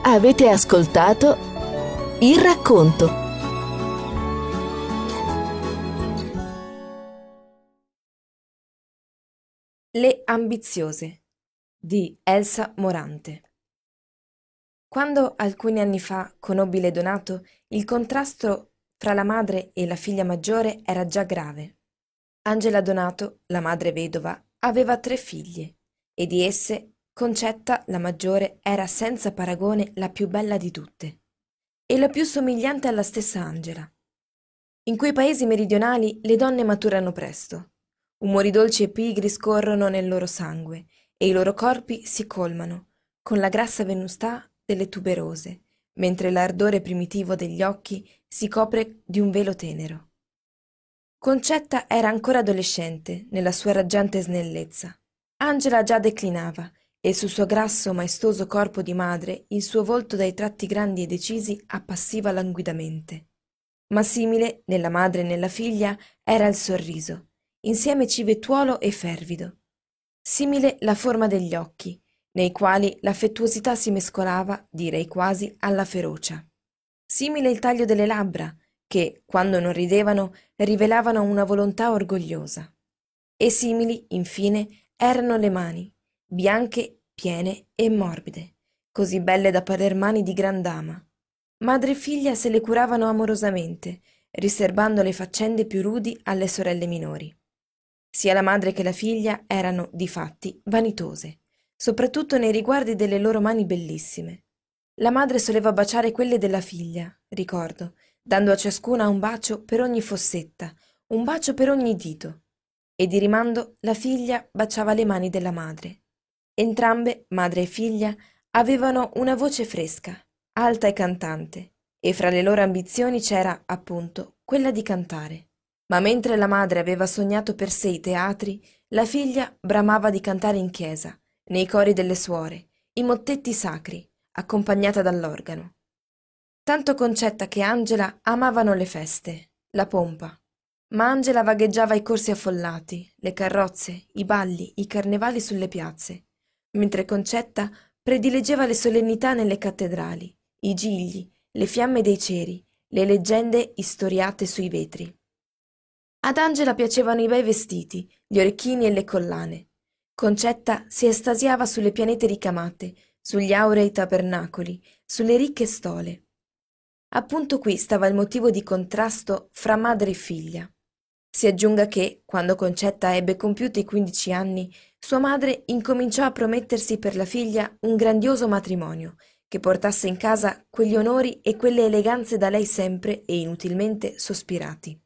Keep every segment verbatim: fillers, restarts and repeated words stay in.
Avete ascoltato Il racconto. Le ambiziose di Elsa Morante. Quando alcuni anni fa conobbi le Donato, il contrasto fra la madre e la figlia maggiore era già grave. Angela Donato, la madre vedova, aveva tre figlie e di esse Concetta, la maggiore, era senza paragone la più bella di tutte e la più somigliante alla stessa Angela. In quei paesi meridionali le donne maturano presto. Umori dolci e pigri scorrono nel loro sangue e i loro corpi si colmano con la grassa venustà delle tuberose, mentre l'ardore primitivo degli occhi si copre di un velo tenero. Concetta era ancora adolescente nella sua raggiante snellezza. Angela già declinava e sul suo grasso maestoso corpo di madre il suo volto dai tratti grandi e decisi appassiva languidamente. Ma simile, nella madre e nella figlia, era il sorriso, insieme civettuolo e fervido. Simile la forma degli occhi, nei quali l'affettuosità si mescolava, direi quasi, alla ferocia. Simile il taglio delle labbra, che, quando non ridevano, rivelavano una volontà orgogliosa. E simili, infine, erano le mani, bianche, piene e morbide, così belle da parer mani di gran dama. Madre e figlia se le curavano amorosamente, riserbando le faccende più rudi alle sorelle minori. Sia la madre che la figlia erano, difatti, vanitose, soprattutto nei riguardi delle loro mani bellissime. La madre soleva baciare quelle della figlia, ricordo, dando a ciascuna un bacio per ogni fossetta, un bacio per ogni dito, e di rimando la figlia baciava le mani della madre. Entrambe, madre e figlia, avevano una voce fresca, alta e cantante, e fra le loro ambizioni c'era, appunto, quella di cantare. Ma mentre la madre aveva sognato per sé i teatri, la figlia bramava di cantare in chiesa, nei cori delle suore, i mottetti sacri, accompagnata dall'organo. Tanto Concetta che Angela amavano le feste, la pompa, ma Angela vagheggiava i corsi affollati, le carrozze, i balli, i carnevali sulle piazze, mentre Concetta prediligeva le solennità nelle cattedrali, i gigli, le fiamme dei ceri, le leggende istoriate sui vetri. Ad Angela piacevano i bei vestiti, gli orecchini e le collane. Concetta si estasiava sulle pianete ricamate, sugli aurei tabernacoli, sulle ricche stole. Appunto qui stava il motivo di contrasto fra madre e figlia. Si aggiunga che, quando Concetta ebbe compiuti i quindici anni, sua madre incominciò a promettersi per la figlia un grandioso matrimonio, che portasse in casa quegli onori e quelle eleganze da lei sempre e inutilmente sospirati.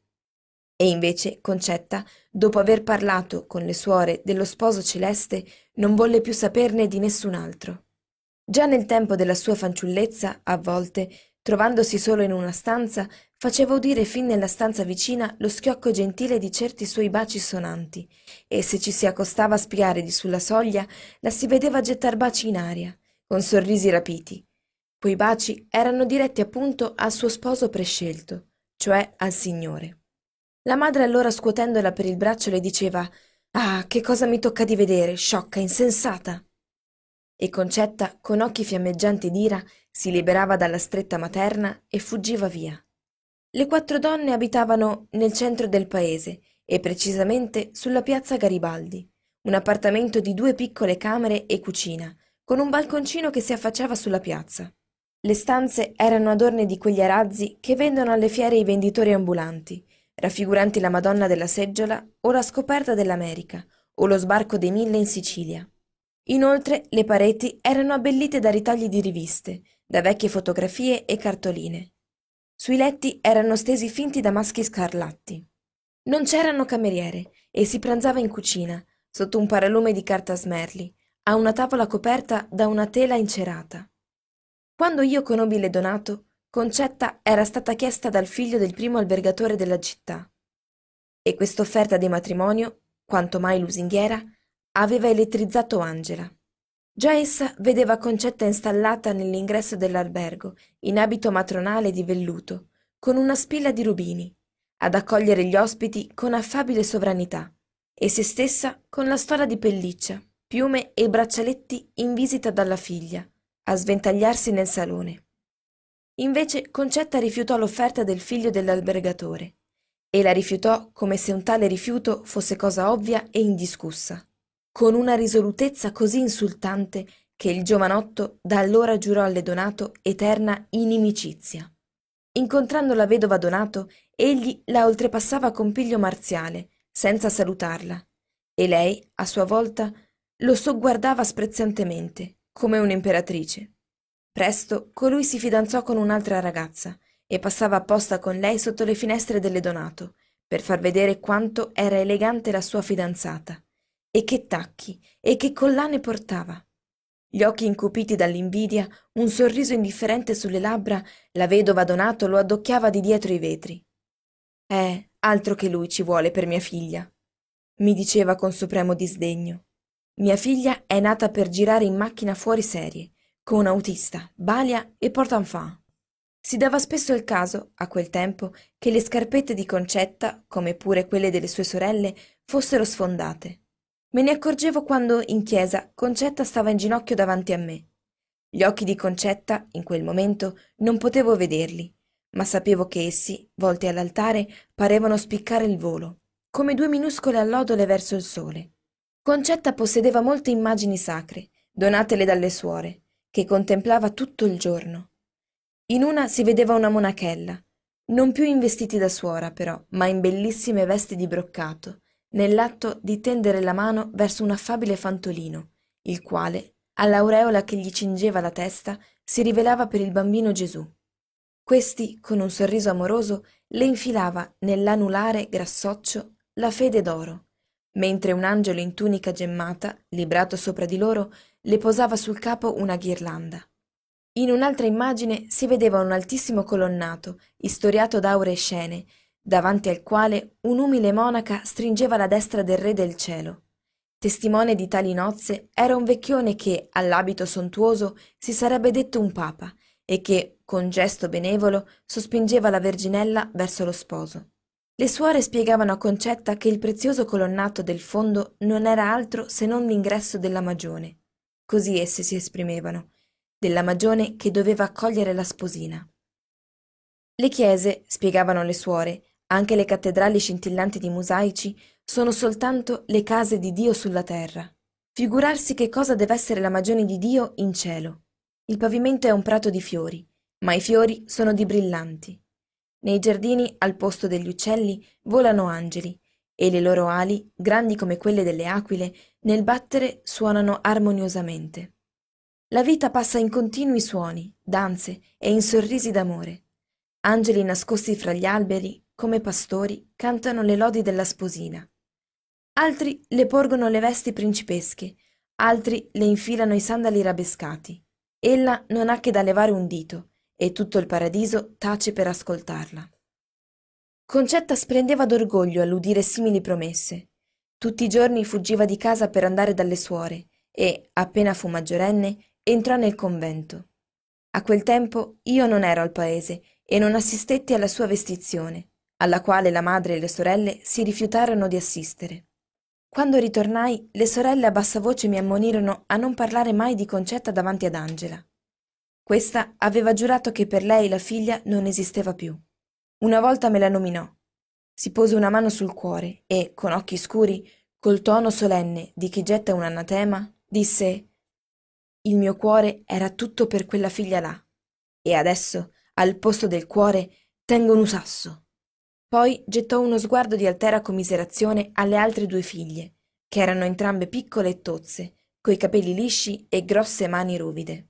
E invece Concetta, dopo aver parlato con le suore dello sposo celeste, non volle più saperne di nessun altro. Già nel tempo della sua fanciullezza, a volte, trovandosi solo in una stanza, faceva udire fin nella stanza vicina lo schiocco gentile di certi suoi baci sonanti, e se ci si accostava a spiare di sulla soglia, la si vedeva gettar baci in aria, con sorrisi rapiti. Quei baci erano diretti appunto al suo sposo prescelto, cioè al Signore. La madre allora scuotendola per il braccio le diceva «Ah, che cosa mi tocca di vedere, sciocca, insensata!» E Concetta, con occhi fiammeggianti d'ira, si liberava dalla stretta materna e fuggiva via. Le quattro donne abitavano nel centro del paese e precisamente sulla piazza Garibaldi, un appartamento di due piccole camere e cucina, con un balconcino che si affacciava sulla piazza. Le stanze erano adorne di quegli arazzi che vendono alle fiere i venditori ambulanti, raffiguranti la Madonna della Seggiola o la scoperta dell'America o lo sbarco dei Mille in Sicilia. Inoltre le pareti erano abbellite da ritagli di riviste, da vecchie fotografie e cartoline. Sui letti erano stesi finti damaschi scarlatti. Non c'erano cameriere e si pranzava in cucina, sotto un paralume di carta smerli, a una tavola coperta da una tela incerata. Quando io conobbi le Donato, Concetta era stata chiesta dal figlio del primo albergatore della città, e quest'offerta di matrimonio, quanto mai lusinghiera, aveva elettrizzato Angela. Già essa vedeva Concetta installata nell'ingresso dell'albergo, in abito matronale di velluto, con una spilla di rubini, ad accogliere gli ospiti con affabile sovranità, e se stessa con la stola di pelliccia, piume e braccialetti in visita dalla figlia, a sventagliarsi nel salone. Invece Concetta rifiutò l'offerta del figlio dell'albergatore e la rifiutò come se un tale rifiuto fosse cosa ovvia e indiscussa, con una risolutezza così insultante che il giovanotto da allora giurò alle Donato eterna inimicizia. Incontrando la vedova Donato, egli la oltrepassava con piglio marziale, senza salutarla, e lei, a sua volta, lo sogguardava sprezzantemente, come un'imperatrice. Presto colui si fidanzò con un'altra ragazza e passava apposta con lei sotto le finestre delle Donato, per far vedere quanto era elegante la sua fidanzata, e che tacchi e che collane portava. Gli occhi incupiti dall'invidia, un sorriso indifferente sulle labbra, la vedova Donato lo addocchiava di dietro i vetri. Eh, altro che lui ci vuole per mia figlia, mi diceva con supremo disdegno. Mia figlia è nata per girare in macchina fuori serie, con autista, balia e portanfant. Si dava spesso il caso, a quel tempo, che le scarpette di Concetta, come pure quelle delle sue sorelle, fossero sfondate. Me ne accorgevo quando, in chiesa, Concetta stava in ginocchio davanti a me. Gli occhi di Concetta, in quel momento, non potevo vederli, ma sapevo che essi, volti all'altare, parevano spiccare il volo, come due minuscole allodole verso il sole. Concetta possedeva molte immagini sacre, donatele dalle suore, che contemplava tutto il giorno. In una si vedeva una monachella, non più in vestiti da suora però, ma in bellissime vesti di broccato, nell'atto di tendere la mano verso un affabile fantolino, il quale, all'aureola che gli cingeva la testa, si rivelava per il bambino Gesù. Questi, con un sorriso amoroso, le infilava nell'anulare grassoccio la fede d'oro, mentre un angelo in tunica gemmata, librato sopra di loro, le posava sul capo una ghirlanda. In un'altra immagine si vedeva un altissimo colonnato, istoriato d'auree scene, davanti al quale un'umile monaca stringeva la destra del re del cielo. Testimone di tali nozze era un vecchione che, all'abito sontuoso, si sarebbe detto un papa e che, con gesto benevolo, sospingeva la Verginella verso lo sposo. Le suore spiegavano a Concetta che il prezioso colonnato del fondo non era altro se non l'ingresso della magione. Così esse si esprimevano, della magione che doveva accogliere la sposina. Le chiese, spiegavano le suore, anche le cattedrali scintillanti di mosaici, sono soltanto le case di Dio sulla terra. Figurarsi che cosa deve essere la magione di Dio in cielo. Il pavimento è un prato di fiori, ma i fiori sono di brillanti. Nei giardini, al posto degli uccelli, volano angeli, e le loro ali, grandi come quelle delle aquile, nel battere suonano armoniosamente. La vita passa in continui suoni, danze e in sorrisi d'amore. Angeli nascosti fra gli alberi, come pastori, cantano le lodi della sposina. Altri le porgono le vesti principesche, altri le infilano i sandali rabescati. Ella non ha che da levare un dito, e tutto il paradiso tace per ascoltarla. Concetta splendeva d'orgoglio all'udire simili promesse. Tutti i giorni fuggiva di casa per andare dalle suore e, appena fu maggiorenne, entrò nel convento. A quel tempo io non ero al paese e non assistetti alla sua vestizione, alla quale la madre e le sorelle si rifiutarono di assistere. Quando ritornai, le sorelle a bassa voce mi ammonirono a non parlare mai di Concetta davanti ad Angela. Questa aveva giurato che per lei la figlia non esisteva più. Una volta me la nominò. Si pose una mano sul cuore e, con occhi scuri, col tono solenne di chi getta un anatema, disse: «Il mio cuore era tutto per quella figlia là, e adesso, al posto del cuore, tengo un sasso». Poi gettò uno sguardo di altera commiserazione alle altre due figlie, che erano entrambe piccole e tozze, coi capelli lisci e grosse mani ruvide.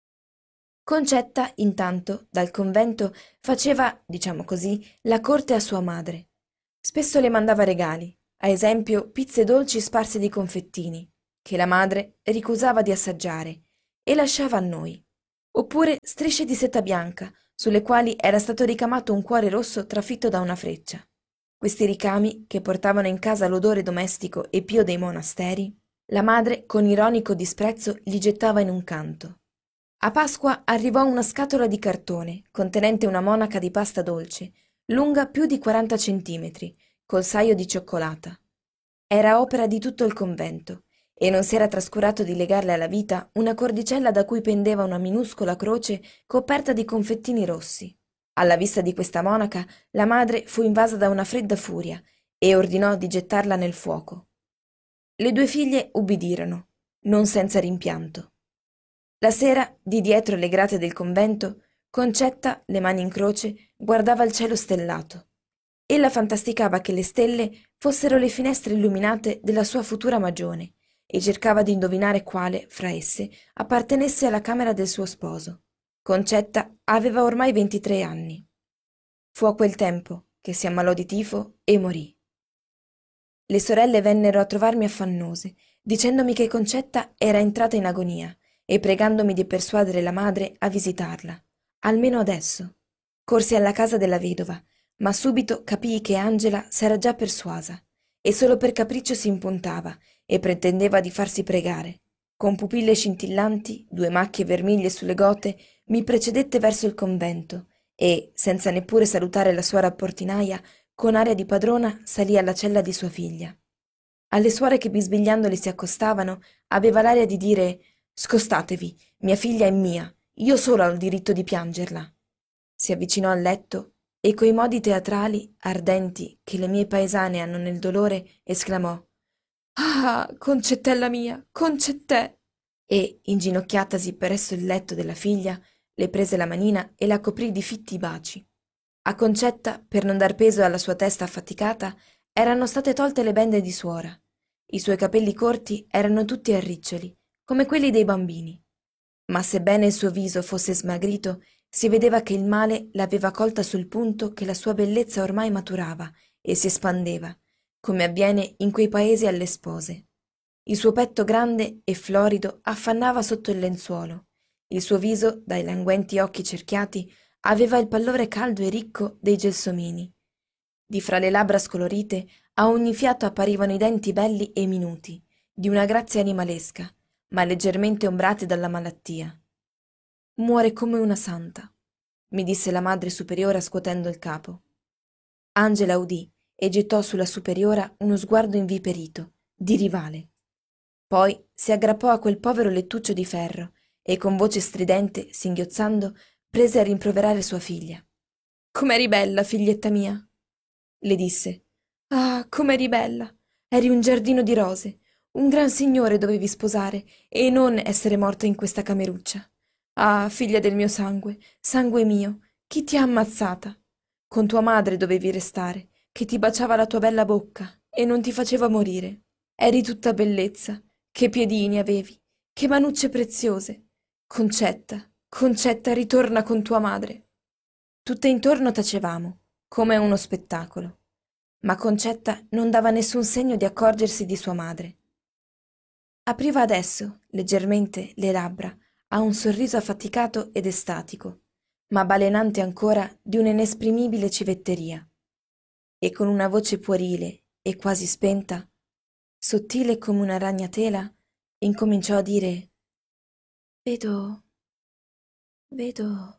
Concetta, intanto, dal convento, faceva, diciamo così, la corte a sua madre. Spesso le mandava regali, a esempio pizze dolci sparse di confettini, che la madre ricusava di assaggiare, e lasciava a noi. Oppure strisce di seta bianca, sulle quali era stato ricamato un cuore rosso trafitto da una freccia. Questi ricami, che portavano in casa l'odore domestico e pio dei monasteri, la madre, con ironico disprezzo, li gettava in un canto. A Pasqua arrivò una scatola di cartone, contenente una monaca di pasta dolce, lunga più di quaranta centimetri, col saio di cioccolata. Era opera di tutto il convento, e non si era trascurato di legarle alla vita una cordicella da cui pendeva una minuscola croce coperta di confettini rossi. Alla vista di questa monaca, la madre fu invasa da una fredda furia e ordinò di gettarla nel fuoco. Le due figlie ubbidirono, non senza rimpianto. La sera, di dietro le grate del convento, Concetta, le mani in croce, guardava il cielo stellato. Ella fantasticava che le stelle fossero le finestre illuminate della sua futura magione e cercava di indovinare quale, fra esse, appartenesse alla camera del suo sposo. Concetta aveva ormai ventitré anni. Fu a quel tempo che si ammalò di tifo e morì. Le sorelle vennero a trovarmi affannose, dicendomi che Concetta era entrata in agonia e pregandomi di persuadere la madre a visitarla, almeno adesso. Corsi alla casa della vedova, ma subito capii che Angela s'era già persuasa e solo per capriccio si impuntava e pretendeva di farsi pregare. Con pupille scintillanti, due macchie vermiglie sulle gote, mi precedette verso il convento e, senza neppure salutare la suora portinaia, con aria di padrona salì alla cella di sua figlia. Alle suore che bisbigliando le si accostavano, aveva l'aria di dire «Scostatevi, mia figlia è mia, io sola ho il diritto di piangerla». Si avvicinò al letto e coi modi teatrali, ardenti, che le mie paesane hanno nel dolore, esclamò «Ah, Concettella mia, Concettè!» e, inginocchiatasi presso il letto della figlia, le prese la manina e la coprì di fitti baci. A Concetta, per non dar peso alla sua testa affaticata, erano state tolte le bende di suora. I suoi capelli corti erano tutti a riccioli, come quelli dei bambini. Ma sebbene il suo viso fosse smagrito, si vedeva che il male l'aveva colta sul punto che la sua bellezza ormai maturava e si espandeva, come avviene in quei paesi alle spose. Il suo petto grande e florido affannava sotto il lenzuolo. Il suo viso, dai languenti occhi cerchiati, aveva il pallore caldo e ricco dei gelsomini. Di fra le labbra scolorite, a ogni fiato apparivano i denti belli e minuti, di una grazia animalesca, ma leggermente ombrati dalla malattia. «Muore come una santa», mi disse la madre superiora scuotendo il capo. Angela udì e gettò sulla superiora uno sguardo inviperito, di rivale. Poi si aggrappò a quel povero lettuccio di ferro e con voce stridente, singhiozzando, prese a rimproverare sua figlia. «Com'eri bella, figlietta mia!» le disse. «Ah, com'eri bella! Eri un giardino di rose, un gran signore dovevi sposare e non essere morta in questa cameruccia. Ah, figlia del mio sangue, sangue mio, chi ti ha ammazzata? Con tua madre dovevi restare, che ti baciava la tua bella bocca e non ti faceva morire. Eri tutta bellezza, che piedini avevi, che manucce preziose. Concetta, Concetta, ritorna con tua madre». Tutte intorno tacevamo, come a uno spettacolo, ma Concetta non dava nessun segno di accorgersi di sua madre. Apriva adesso, leggermente, le labbra, a un sorriso affaticato ed estatico, ma balenante ancora di un'inesprimibile civetteria, e con una voce puerile e quasi spenta, sottile come una ragnatela, incominciò a dire «Vedo, vedo...»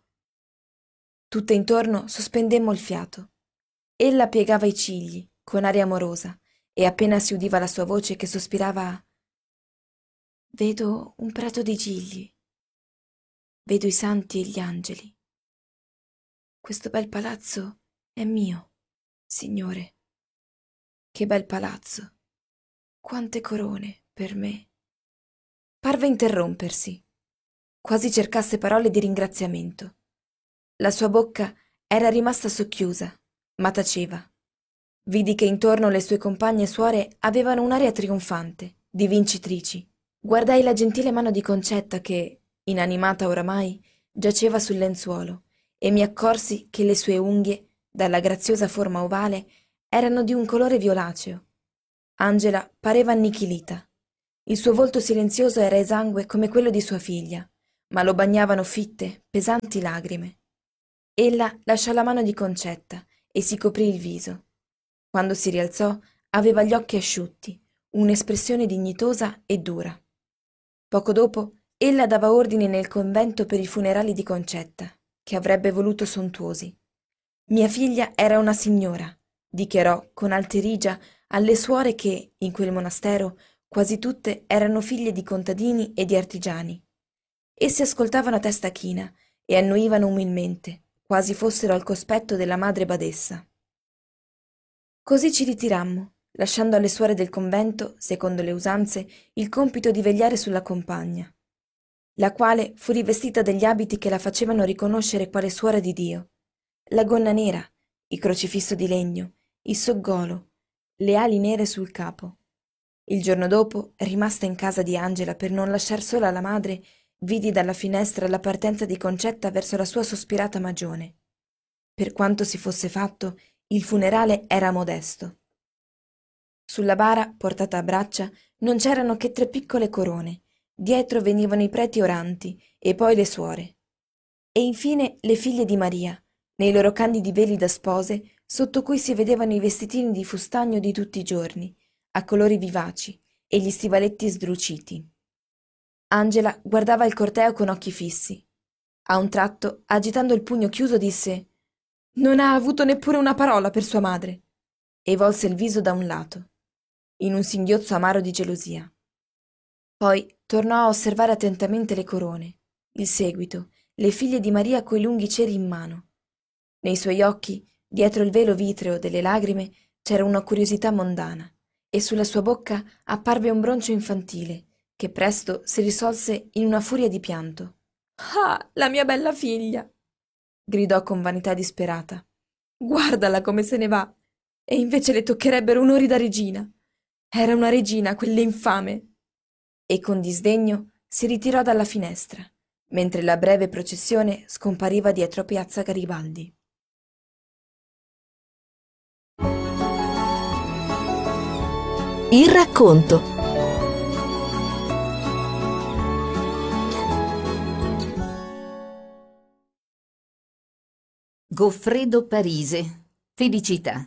Tutte intorno sospendemmo il fiato. Ella piegava i cigli, con aria amorosa, e appena si udiva la sua voce che sospirava «Vedo un prato di gigli, vedo i santi e gli angeli. Questo bel palazzo è mio, Signore. Che bel palazzo! Quante corone per me!» Parve interrompersi, quasi cercasse parole di ringraziamento. La sua bocca era rimasta socchiusa, ma taceva. Vidi che intorno le sue compagne e suore avevano un'aria trionfante, di vincitrici. Guardai la gentile mano di Concetta che, inanimata oramai, giaceva sul lenzuolo e mi accorsi che le sue unghie, dalla graziosa forma ovale, erano di un colore violaceo. Angela pareva annichilita. Il suo volto silenzioso era esangue come quello di sua figlia, ma lo bagnavano fitte, pesanti lagrime. Ella lasciò la mano di Concetta e si coprì il viso. Quando si rialzò, aveva gli occhi asciutti, un'espressione dignitosa e dura. Poco dopo, ella dava ordini nel convento per i funerali di Concetta, che avrebbe voluto sontuosi. Mia figlia era una signora, dichiarò con alterigia alle suore che, in quel monastero, quasi tutte erano figlie di contadini e di artigiani. Essi ascoltavano a testa china e annuivano umilmente, quasi fossero al cospetto della madre badessa. Così ci ritirammo, lasciando alle suore del convento, secondo le usanze, il compito di vegliare sulla compagna, la quale fu rivestita degli abiti che la facevano riconoscere quale suora di Dio, la gonna nera, il crocifisso di legno, il soggolo, le ali nere sul capo. Il giorno dopo, rimasta in casa di Angela per non lasciar sola la madre, vidi dalla finestra la partenza di Concetta verso la sua sospirata magione. Per quanto si fosse fatto, il funerale era modesto. Sulla bara, portata a braccia, non c'erano che tre piccole corone. Dietro venivano i preti oranti e poi le suore. E infine le figlie di Maria, nei loro candidi veli da spose, sotto cui si vedevano i vestitini di fustagno di tutti i giorni, a colori vivaci, e gli stivaletti sdruciti. Angela guardava il corteo con occhi fissi. A un tratto, agitando il pugno chiuso, disse: «Non ha avuto neppure una parola per sua madre», e volse il viso da un lato, in un singhiozzo amaro di gelosia. Poi tornò a osservare attentamente le corone, il seguito, le figlie di Maria coi lunghi ceri in mano. Nei suoi occhi, dietro il velo vitreo delle lagrime, c'era una curiosità mondana, e sulla sua bocca apparve un broncio infantile, che presto si risolse in una furia di pianto. «Ah, la mia bella figlia!» gridò con vanità disperata. «Guardala come se ne va! E invece le toccherebbero onori da regina! Era una regina, quell'infame!» E con disdegno si ritirò dalla finestra, mentre la breve processione scompariva dietro piazza Garibaldi. Il racconto. Goffredo Parise. Felicità.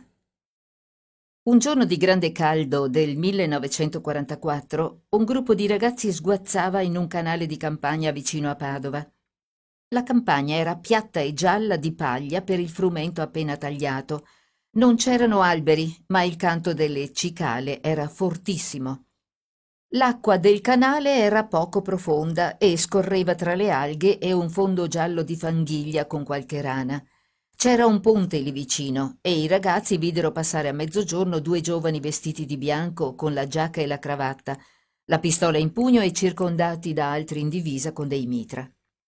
Un giorno di grande caldo del millenovecentoquarantaquattro, un gruppo di ragazzi sguazzava in un canale di campagna vicino a Padova. La campagna era piatta e gialla di paglia per il frumento appena tagliato. Non c'erano alberi, ma il canto delle cicale era fortissimo. L'acqua del canale era poco profonda e scorreva tra le alghe e un fondo giallo di fanghiglia con qualche rana. C'era un ponte lì vicino e i ragazzi videro passare a mezzogiorno due giovani vestiti di bianco con la giacca e la cravatta, la pistola in pugno e circondati da altri in divisa con dei mitra.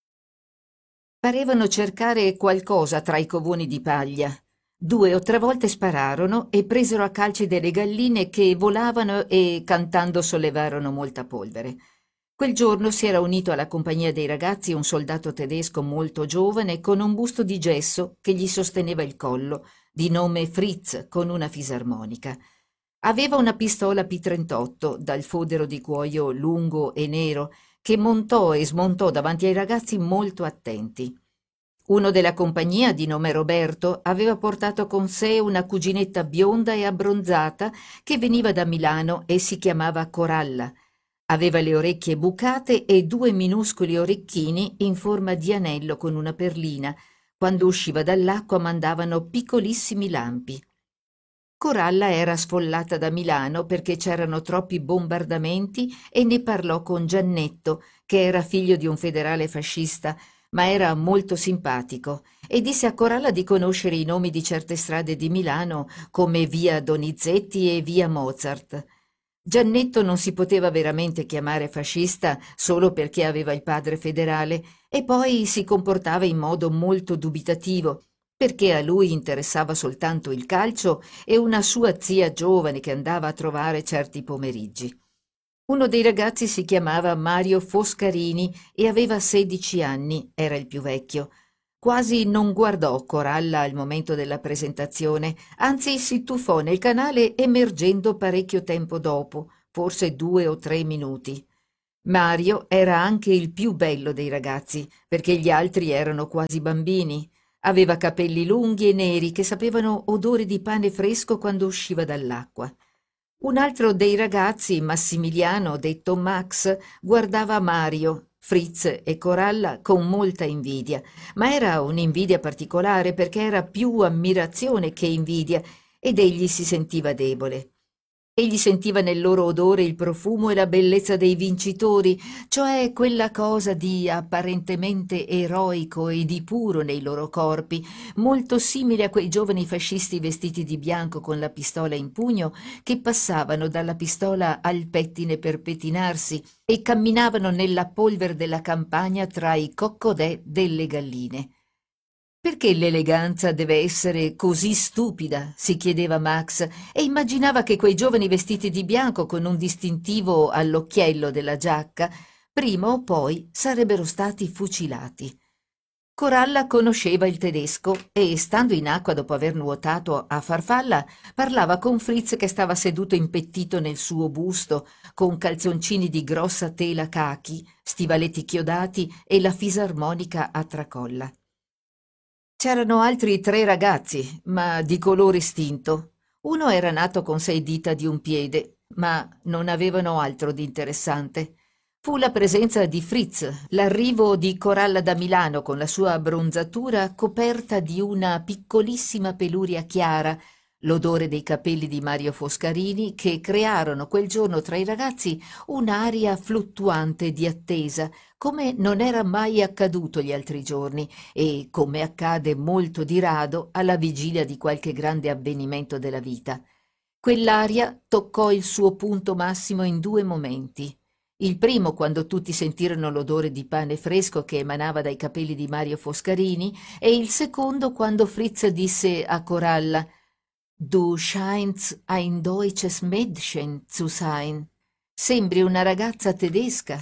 Parevano cercare qualcosa tra i covoni di paglia. Due o tre volte spararono e presero a calci delle galline che volavano e cantando sollevarono molta polvere. Quel giorno si era unito alla compagnia dei ragazzi un soldato tedesco molto giovane con un busto di gesso che gli sosteneva il collo, di nome Fritz, con una fisarmonica. Aveva una pistola P trentotto dal fodero di cuoio lungo e nero che montò e smontò davanti ai ragazzi molto attenti. Uno della compagnia, di nome Roberto, aveva portato con sé una cuginetta bionda e abbronzata che veniva da Milano e si chiamava Coralla. Aveva le orecchie bucate e due minuscoli orecchini in forma di anello con una perlina. Quando usciva dall'acqua mandavano piccolissimi lampi. Coralla era sfollata da Milano perché c'erano troppi bombardamenti e ne parlò con Giannetto, che era figlio di un federale fascista, ma era molto simpatico, e disse a Coralla di conoscere i nomi di certe strade di Milano come via Donizetti e via Mozart. Giannetto non si poteva veramente chiamare fascista solo perché aveva il padre federale e poi si comportava in modo molto dubitativo, perché a lui interessava soltanto il calcio e una sua zia giovane che andava a trovare certi pomeriggi. Uno dei ragazzi si chiamava Mario Foscarini e aveva sedici anni, era il più vecchio. Quasi non guardò Coralla al momento della presentazione, anzi si tuffò nel canale emergendo parecchio tempo dopo, forse due o tre minuti. Mario era anche il più bello dei ragazzi, perché gli altri erano quasi bambini. Aveva capelli lunghi e neri che sapevano odore di pane fresco quando usciva dall'acqua. Un altro dei ragazzi, Massimiliano, detto Max, guardava Mario, Fritz e Coralla con molta invidia, ma era un'invidia particolare perché era più ammirazione che invidia ed egli si sentiva debole. Egli sentiva nel loro odore il profumo e la bellezza dei vincitori, cioè quella cosa di apparentemente eroico e di puro nei loro corpi, molto simile a quei giovani fascisti vestiti di bianco con la pistola in pugno che passavano dalla pistola al pettine per pettinarsi e camminavano nella polvere della campagna tra i coccodè delle galline. Perché l'eleganza deve essere così stupida? Si chiedeva Max e immaginava che quei giovani vestiti di bianco con un distintivo all'occhiello della giacca prima o poi sarebbero stati fucilati. Coralla conosceva il tedesco e, stando in acqua dopo aver nuotato a farfalla, parlava con Fritz che stava seduto impettito nel suo busto, con calzoncini di grossa tela cachi, stivaletti chiodati e la fisarmonica a tracolla. C'erano altri tre ragazzi, ma di colore istinto. Uno era nato con sei dita di un piede, ma non avevano altro di interessante. Fu la presenza di Fritz, l'arrivo di Coralla da Milano con la sua abbronzatura coperta di una piccolissima peluria chiara, l'odore dei capelli di Mario Foscarini che crearono quel giorno tra i ragazzi un'aria fluttuante di attesa, come non era mai accaduto gli altri giorni e come accade molto di rado alla vigilia di qualche grande avvenimento della vita. Quell'aria toccò il suo punto massimo in due momenti. Il primo quando tutti sentirono l'odore di pane fresco che emanava dai capelli di Mario Foscarini e il secondo quando Fritz disse a Coralla «Du scheinst ein deutsches Mädchen zu sein. Sembri una ragazza tedesca».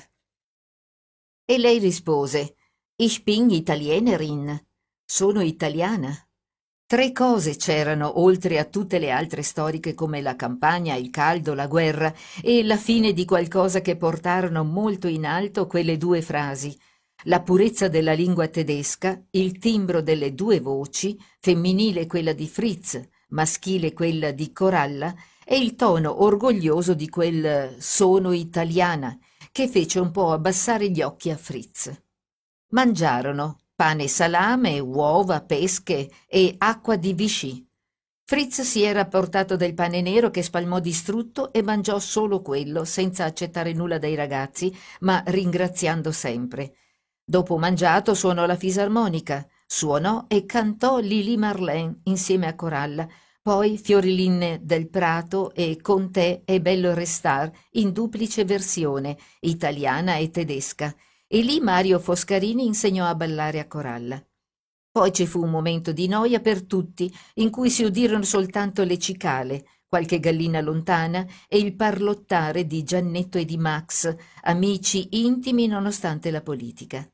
E lei rispose «Ich bin Italienerin. Sono italiana». Tre cose c'erano, oltre a tutte le altre storiche come la campagna, il caldo, la guerra, e la fine di qualcosa che portarono molto in alto quelle due frasi. La purezza della lingua tedesca, il timbro delle due voci, femminile quella di Fritz, maschile quella di Coralla, e il tono orgoglioso di quel «sono italiana», che fece un po' abbassare gli occhi a Fritz. Mangiarono pane e salame, uova, pesche e acqua di Vichy. Fritz si era portato del pane nero che spalmò distrutto e mangiò solo quello, senza accettare nulla dai ragazzi, ma ringraziando sempre. Dopo mangiato suonò la fisarmonica, suonò e cantò Lili Marlene insieme a Coralla, poi Fiorilin del Prato e Con te è bello restar in duplice versione, italiana e tedesca, e lì Mario Foscarini insegnò a ballare a Coralla. Poi ci fu un momento di noia per tutti, in cui si udirono soltanto le cicale, qualche gallina lontana e il parlottare di Giannetto e di Max, amici intimi nonostante la politica.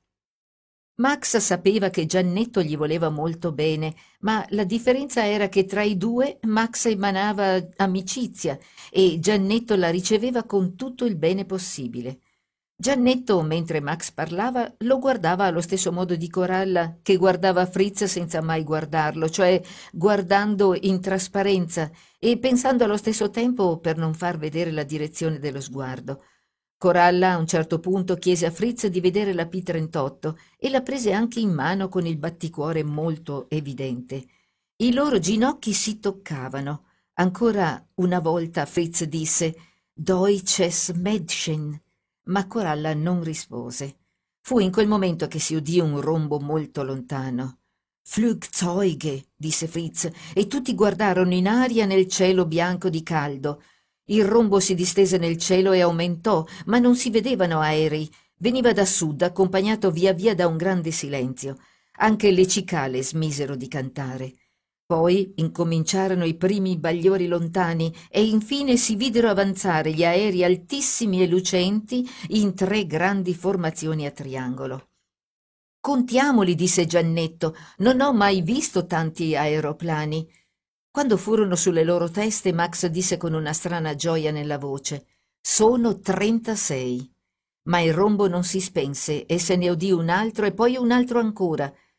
Max sapeva che Giannetto gli voleva molto bene, ma la differenza era che tra i due Max emanava amicizia e Giannetto la riceveva con tutto il bene possibile. Giannetto, mentre Max parlava, lo guardava allo stesso modo di Coralla, che guardava Fritz senza mai guardarlo, cioè guardando in trasparenza e pensando allo stesso tempo per non far vedere la direzione dello sguardo. Coralla a un certo punto chiese a Fritz di vedere la P trentotto e la prese anche in mano con il batticuore molto evidente. I loro ginocchi si toccavano. Ancora una volta Fritz disse «Deutsches Mädchen», ma Coralla non rispose. Fu in quel momento che si udì un rombo molto lontano. «Flugzeuge», disse Fritz, e tutti guardarono in aria nel cielo bianco di caldo. Il rombo si distese nel cielo e aumentò, ma non si vedevano aerei. Veniva da sud, accompagnato via via da un grande silenzio. Anche le cicale smisero di cantare. Poi incominciarono i primi bagliori lontani e infine si videro avanzare gli aerei altissimi e lucenti in tre grandi formazioni a triangolo. «Contiamoli», disse Giannetto, «non ho mai visto tanti aeroplani». Quando furono sulle loro teste, Max disse con una strana gioia nella voce «Sono trentasei». Ma il rombo non si spense e se ne udì un altro e poi un altro ancora.